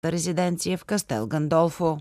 резиденция в Кастел Гандолфо.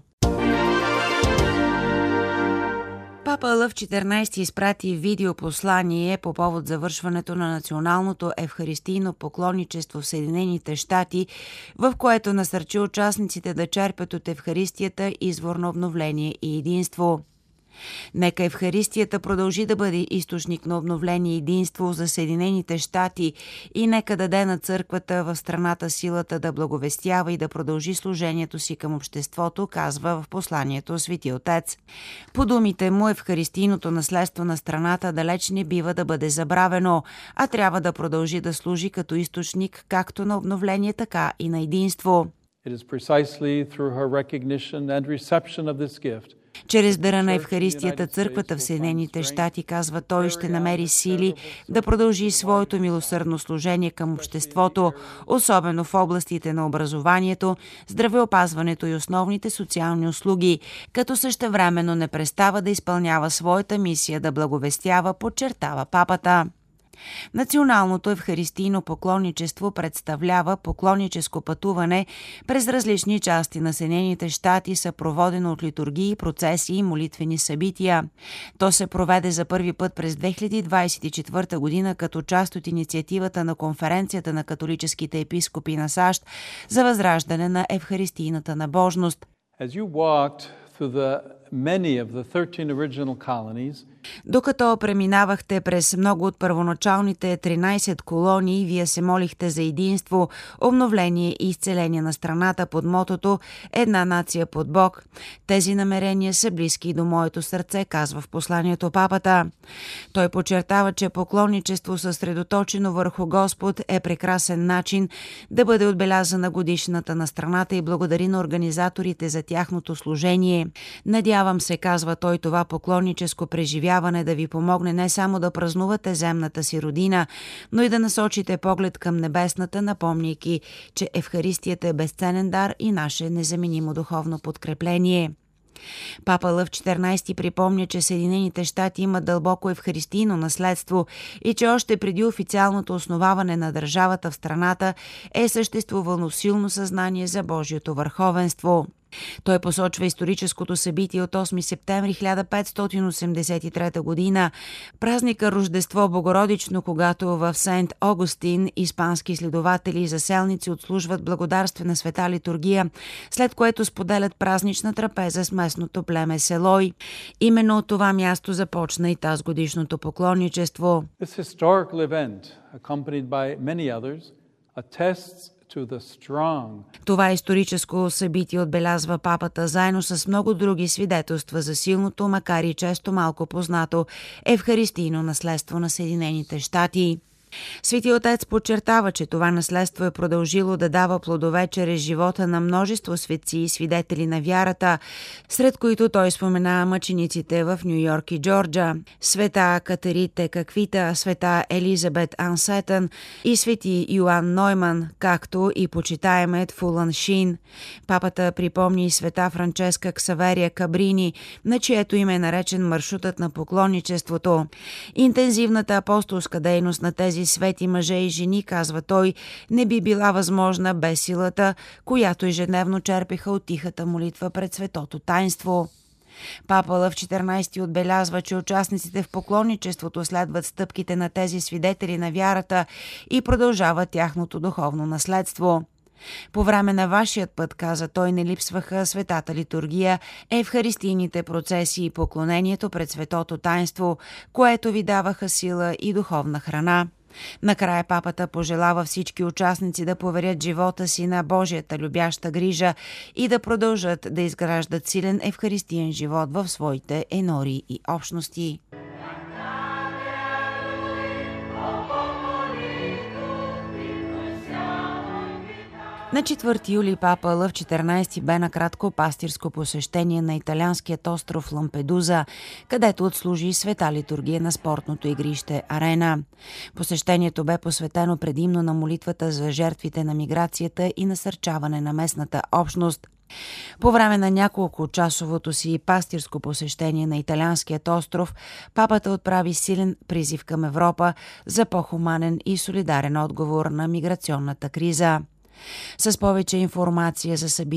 Папа Лъв XIV изпрати видеопослание по повод завършването на националното евхаристийно поклонничество в Съединените щати, в което насърчи участниците да черпят от Евхаристията извор на обновление и единство. Нека Евхаристията продължи да бъде източник на обновление и единство за Съединените щати и нека даде на църквата в страната силата да благовестява и да продължи служението си към обществото, казва в посланието Свети Отец. По думите му, евхаристийното наследство на страната далеч не бива да бъде забравено, а трябва да продължи да служи като източник както на обновление, така и на единство. Чрез дара на Евхаристията църквата в Съединените щати, казва той, ще намери сили да продължи своето милосърдно служение към обществото, особено в областите на образованието, здравеопазването и основните социални услуги, като същевременно не престава да изпълнява своята мисия да благовестява, подчертава папата. Националното евхаристийно поклонничество представлява поклонническо пътуване през различни части на Съединените щати, съпроводено от литургии, процеси и молитвени събития. То се проведе за първи път през 2024 година като част от инициативата на Конференцията на католическите епископи на САЩ за възраждане на евхаристийната набожност. Докато преминавахте през много от първоначалните 13 колонии, вие се молихте за единство, обновление и изцеление на страната под мотото «Една нация под Бог». Тези намерения са близки до моето сърце, казва в посланието папата. Той подчертава, че поклонничество съсредоточено върху Господ е прекрасен начин да бъде отбелязана годишната на страната и благодари на организаторите за тяхното служение. Надявам се, казва той, това поклонническо преживяване да ви помогне не само да празнувате земната си родина, но и да насочите поглед към небесната, напомняйки, че Евхаристията е безценен дар и наше незаменимо духовно подкрепление. Папа Лъв XIV припомня, че Съединените щати имат дълбоко евхаристийно наследство и че още преди официалното основаване на държавата в страната е съществувало силно съзнание за Божието върховенство. Той посочва историческото събитие от 8 септември 1583 година, празника Рождество Богородично, когато в Сент Огустин испански следователи и заселници отслужват благодарствена света литургия, след което споделят празнична трапеза с местното племе Селой. Именно от това място започна и тазгодишното поклонничество. Това историческо събитие, отбелязва папата, заедно с много други свидетелства за силното, макар и често малко познато, евхаристийно наследство на Съединените щати. Свети Отец подчертава, че това наследство е продължило да дава плодове чрез живота на множество светци и свидетели на вярата, сред които той спомена мъчениците в Ню Йорк и Джорджа, света Катерите Каквита, света Елизабет Ансетън и свети Йоан Нойман, както и почитаемият Фулан Шин. Папата припомни и света Франческа Ксаверия Кабрини, на чието име е наречен маршрутът на поклонничеството. Интензивната апостолска дейност на тези свети мъже и жени, казва той, не би била възможна без силата, която ежедневно черпиха от тихата молитва пред светото таинство. Папа Лъв XIV отбелязва, че участниците в поклонничеството следват стъпките на тези свидетели на вярата и продължават тяхното духовно наследство. По време на вашият път, каза той, не липсваха светата литургия, евхаристийните процеси и поклонението пред светото таинство, което ви даваха сила и духовна храна. Накрая папата пожелава всички участници да поверят живота си на Божията любяща грижа и да продължат да изграждат силен евхаристиен живот в своите енори и общности. На 4 юли папа Лъв XIV бе на кратко пастирско посещение на италианският остров Лампедуза, където отслужи света литургия на спортното игрище Арена. Посещението бе посветено предимно на молитвата за жертвите на миграцията и насърчаване на местната общност. По време на няколко часовото си пастирско посещение на италианският остров, папата отправи силен призив към Европа за по-хуманен и солидарен отговор на миграционната криза. С повече информация за събитието